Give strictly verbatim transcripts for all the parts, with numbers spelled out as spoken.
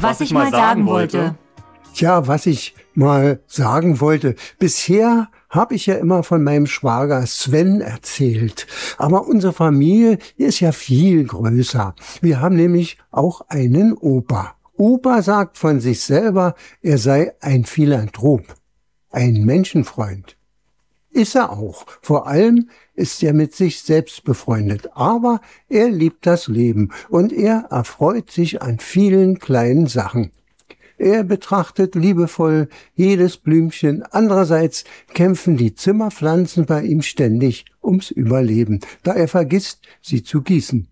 Was ich mal sagen wollte. Tja, was ich mal sagen wollte. Bisher habe ich ja immer von meinem Schwager Sven erzählt. Aber unsere Familie ist ja viel größer. Wir haben nämlich auch einen Opa. Opa sagt von sich selber, er sei ein Philanthrop, ein Menschenfreund. Ist er auch. Vor allem ist er mit sich selbst befreundet. Aber er liebt das Leben und er erfreut sich an vielen kleinen Sachen. Er betrachtet liebevoll jedes Blümchen. Andererseits kämpfen die Zimmerpflanzen bei ihm ständig ums Überleben, da er vergisst, sie zu gießen.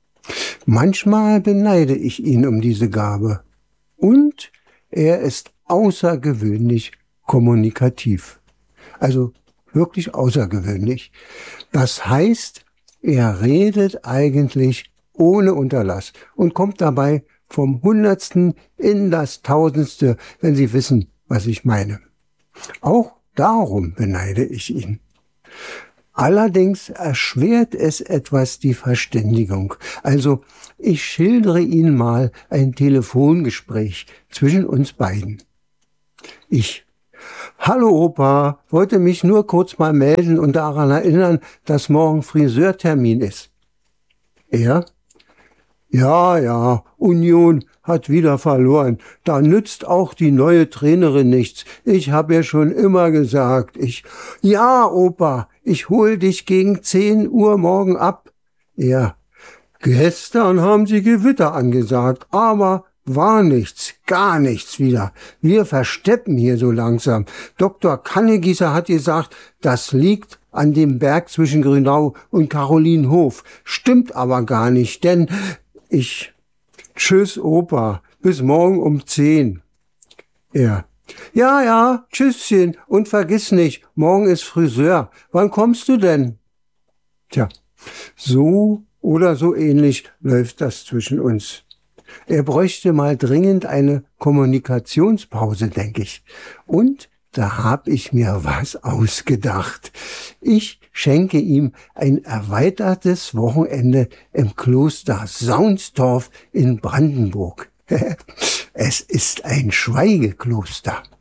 Manchmal beneide ich ihn um diese Gabe. Und er ist außergewöhnlich kommunikativ. Also wirklich außergewöhnlich. Das heißt, er redet eigentlich ohne Unterlass und kommt dabei vom Hundertsten in das Tausendste, wenn Sie wissen, was ich meine. Auch darum beneide ich ihn. Allerdings erschwert es etwas die Verständigung. Also ich schildere Ihnen mal ein Telefongespräch zwischen uns beiden. Ich: Hallo Opa, wollte mich nur kurz mal melden und daran erinnern, dass morgen Friseurtermin ist. Er: Ja, ja, Union hat wieder verloren. Da nützt auch die neue Trainerin nichts. Ich habe ja schon immer gesagt, ich... Ja, Opa, ich hol dich gegen zehn Uhr morgen ab. Er: Gestern haben sie Gewitter angesagt, aber war nichts, gar nichts wieder. Wir versteppen hier so langsam. Doktor Kannegießer hat gesagt, das liegt an dem Berg zwischen Grünau und Karolinenhof. Stimmt aber gar nicht, denn... Ich: Tschüss, Opa, bis morgen um zehn. Er: Ja, ja, tschüsschen und vergiss nicht, morgen ist Friseur. Wann kommst du denn? Tja, so oder so ähnlich läuft das zwischen uns. Er bräuchte mal dringend eine Kommunikationspause, denke ich. Und da hab ich mir was ausgedacht. Ich schenke ihm ein erweitertes Wochenende im Kloster Saunstorf in Brandenburg. Es ist ein Schweigekloster.